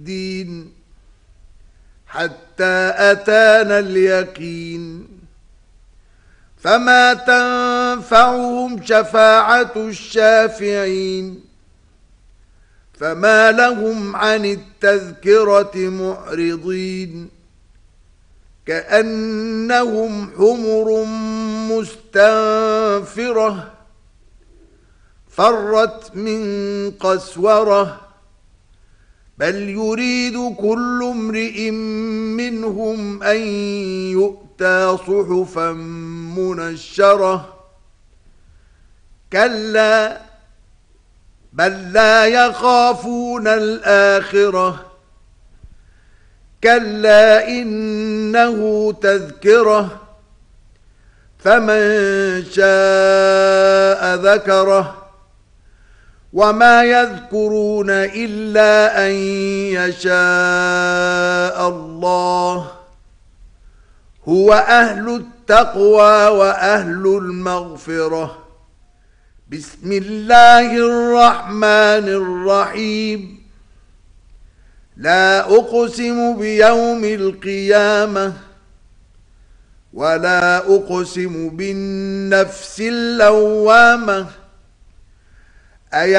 الدين حتى أتانا اليقين فما تنفعهم شفاعة الشافعين فما لهم عن التذكرة معرضين كأنهم حمر مستنفرة فرت من قسورة بل يريد كل امرئ منهم أن يؤتى صحفا منشرة كلا بل لا يخافون الآخرة كلا إنه تذكرة فمن شاء ذكره وما يذكرون إلا أن يشاء الله هو أهل التقوى وأهل المغفرة بسم الله الرحمن الرحيم لا أقسم بيوم القيامة ولا أقسم بالنفس اللوامة